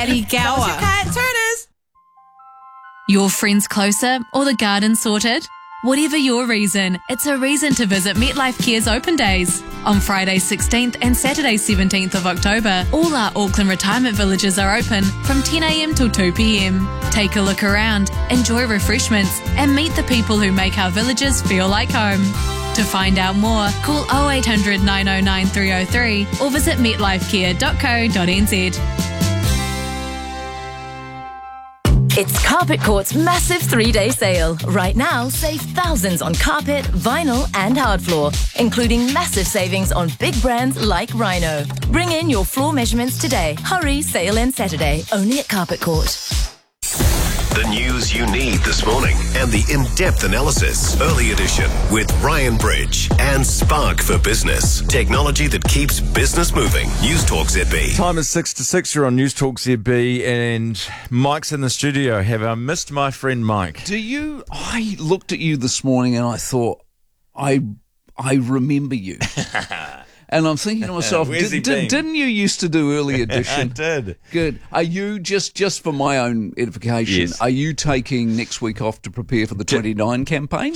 Paddy Gower. Turners. Your friends closer or the garden sorted? Whatever your reason, it's a reason to visit MetLife Care's Open Days. On Friday 16th and Saturday 17th of October, all our Auckland retirement villages are open from 10am till 2pm. Take a look around, enjoy refreshments, and meet the people who make our villages feel like home. To find out more, call 0800 909 303 or visit metlifecare.co.nz. It's Carpet Court's massive 3-day sale. Right now, save thousands on carpet, vinyl and hard floor, including massive savings on big brands like Rhino. Bring in your floor measurements today. Hurry, sale ends Saturday, only at Carpet Court. The news you need this morning and the in-depth analysis. Early edition with Ryan Bridge and Spark for Business. Technology that keeps business moving. News Talk ZB. Time is 6 to 6. You're on News Talk ZB and Mike's in the studio. Have I missed my friend Mike? I looked at you this morning and I thought, I remember you. And I'm thinking to myself, didn't you used to do early edition? I did. Good. Are you, just for my own edification, Yes. Are you taking next week off to prepare for the 29 campaign? Do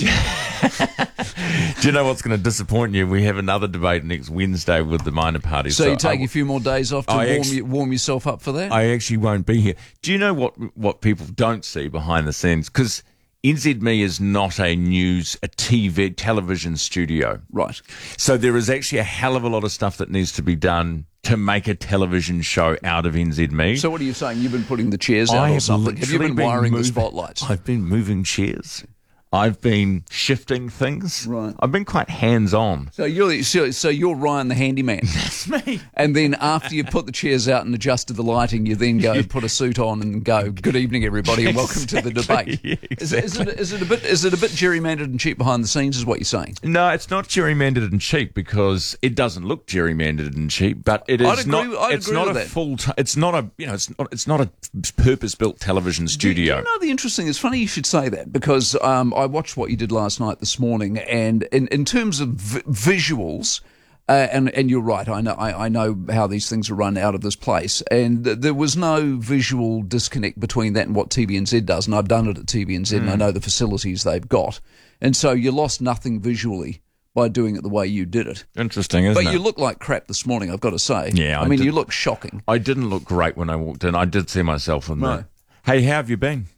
you know what's going to disappoint you? We have another debate next Wednesday with the minor party. So you take a few more days off to warm yourself up for that? I actually won't be here. Do you know what people don't see behind the scenes? Because NZME is not a television studio. Right. So there is actually a hell of a lot of stuff that needs to be done to make a television show out of NZME. So what are you saying? You've been putting the chairs out or something? Have you been wiring the spotlights? I've been moving chairs. I've been shifting things. Right. I've been quite hands-on. So you're Ryan the handyman. That's me. And then after you put the chairs out and adjusted the lighting, you then go put a suit on and go, good evening, everybody, and welcome to the debate. Yeah, exactly. Is it a bit gerrymandered and cheap behind the scenes, is what you're saying? No, it's not gerrymandered and cheap because it doesn't look gerrymandered and cheap, but it is I'd agree with that. It's not a purpose-built television studio. You know the interesting? It's funny you should say that because I watched what you did last night, this morning, and in terms of visuals, and you're right. I know how these things are run out of this place, and there was no visual disconnect between that and what TVNZ does. And I've done it at TVNZ, and I know the facilities they've got, and so you lost nothing visually by doing it the way you did it. Interesting, isn't it? But you look like crap this morning, I've got to say. Yeah, I mean, you look shocking. I didn't look great when I walked in. I did see myself in there. Hey, how have you been?